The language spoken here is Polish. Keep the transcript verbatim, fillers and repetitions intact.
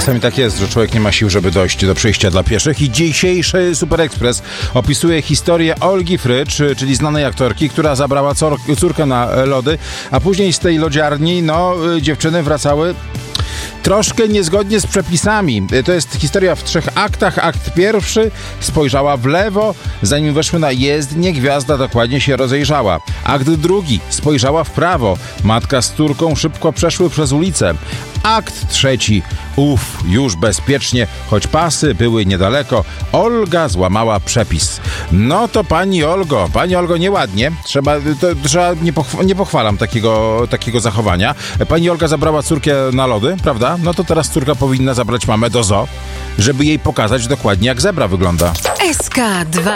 Czasami tak jest, że człowiek nie ma sił, żeby dojść do przejścia dla pieszych i dzisiejszy Super Express opisuje historię Olgi Frycz, czyli znanej aktorki, która zabrała cor- córkę na lody, a później z tej lodziarni, no, dziewczyny wracały troszkę niezgodnie z przepisami. To jest historia w trzech aktach. Akt pierwszy: spojrzała w lewo, zanim weszły na jezdnię, gwiazda dokładnie się rozejrzała. Akt drugi: spojrzała w prawo, matka z córką szybko przeszły przez ulicę. Akt trzeci: uff, już bezpiecznie, choć pasy były niedaleko, Olga złamała przepis. No to pani Olgo, pani Olgo, nieładnie. Trzeba, to, trzeba nie, pochw- nie pochwalam takiego, takiego zachowania. Pani Olga zabrała córkę na lody, prawda? No to teraz córka powinna zabrać mamę do zoo, żeby jej pokazać dokładnie, jak zebra wygląda. S K dwa.